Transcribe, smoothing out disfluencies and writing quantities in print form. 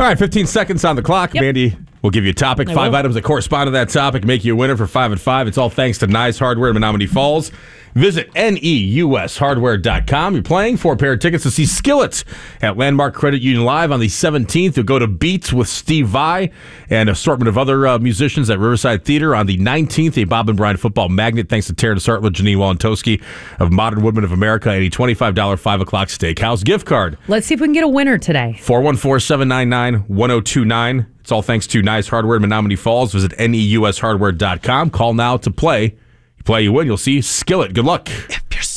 All right, 15 seconds on the clock. Yep. Mandy will give you a topic, 5 items that correspond to that topic, make you a winner for 5 and 5. It's all thanks to Nice Hardware in Menominee Falls. Visit NEUSHardware.com. You're playing for a pair of tickets to see Skillet at Landmark Credit Union Live on the 17th. You'll go to Beats with Steve Vai and an assortment of other musicians at Riverside Theater on the 19th. A Bob and Brian football magnet thanks to Terrence Sartler, Janine Walentowski of Modern Woodmen of America, and a $25 5 o'clock steakhouse gift card. Let's see if we can get a winner today. 414-799-1029. It's all thanks to Nice Hardware in Menominee Falls. Visit NEUSHardware.com. Call now to play. You play, you win. You'll see Skillet. Good luck.